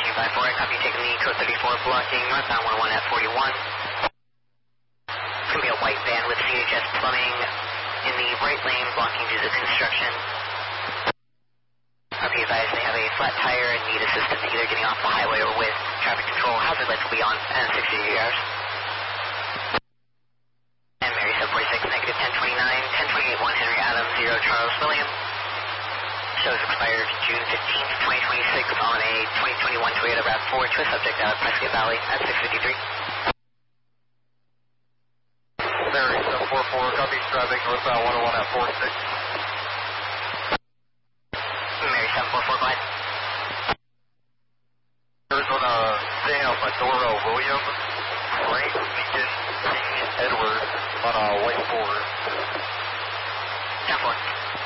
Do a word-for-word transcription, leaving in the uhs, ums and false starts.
seventy five four, I copy, taking the code thirty-four, blocking northbound one one at forty-one. It's going to be a white van with C H S Plumbing in the right lane, blocking due to construction. R P advised they have a flat tire and need assistance either getting off the highway or with traffic control. Hazard lights will be on and sixty hours. And Mary seven forty-six, negative ten twenty-nine, ten twenty-eight, one Henry Adams, zero Charles William. Shows expired June fifteenth, twenty twenty-six on a twenty twenty-one Toyota RAV four to a subject out of Prescott Valley at six fifty-three. Mary seven forty-four, copy, traffic northbound one oh one at forty-six. Mary seven forty-four, go ahead. Arizona Sam Adora William, Frank Beacon King Edward on a white Ford. ten four.